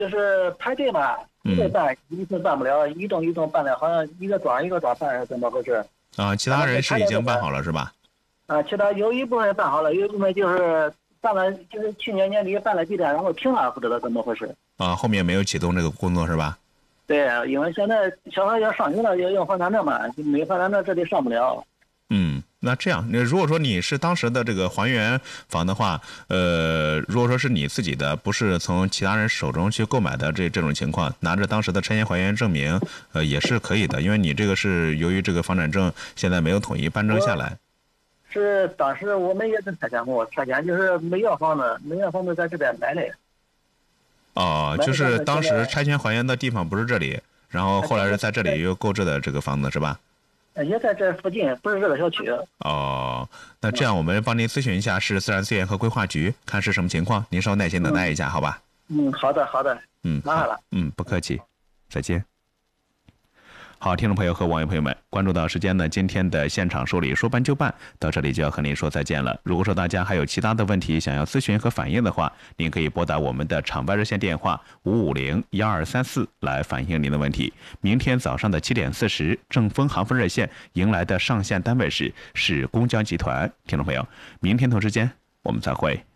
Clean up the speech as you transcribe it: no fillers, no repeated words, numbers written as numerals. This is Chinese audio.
就是排队嘛，一个办一次办不了，一栋办的，好像一个庄办是怎么回事？ 啊，其他人是已经办好了是吧？ 啊，其他有一部分办好了，有一部分就是办了，就是去年年底办了几天，然后停了，不知道怎么回事。 啊，后面没有启动这个工作是吧？ 对，因为现在小孩要上学了，要用房产证嘛，没有房产证这里上不了。 那这样，如果说你是当时的这个还原房的话，如果说是你自己的，不是从其他人手中去购买的这种情况，拿着当时的拆迁还原证明，也是可以的，因为你这个是由于这个房产证现在没有统一办证下来。 是当时我们也是拆迁户，拆迁就是没要房子在这边买的。 哦，就是当时拆迁还原的地方不是这里，然后后来是在这里又购置的这个房子是吧？ 也在这附近，不是这个小区。 哦，那这样我们帮您咨询一下市自然资源和规划局，看是什么情况，您稍耐心等待一下，好吧？ 好的，麻烦了。 不客气，再见。好，听众朋友和网友朋友们，关注到时间呢，今天的现场说理说办就办到这里就要和您说再见了。如果说大家还有其他的问题想要咨询和反映的话，您可以拨打我们的场外热线电话550-1234来反映您的问题。明天早上的7点40，正丰航风热线迎来的上线单位是公交集团。听众朋友，明天同时间我们再会。